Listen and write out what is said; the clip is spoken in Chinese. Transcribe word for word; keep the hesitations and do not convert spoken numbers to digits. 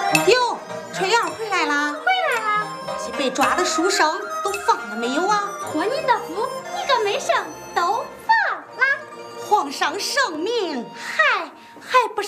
哟，春莲回来啦！ 回来啦！ 那些被抓的书生都放了没有啊？ 托您的福，一个没剩都放啦。 皇上圣明， 嗨，还不是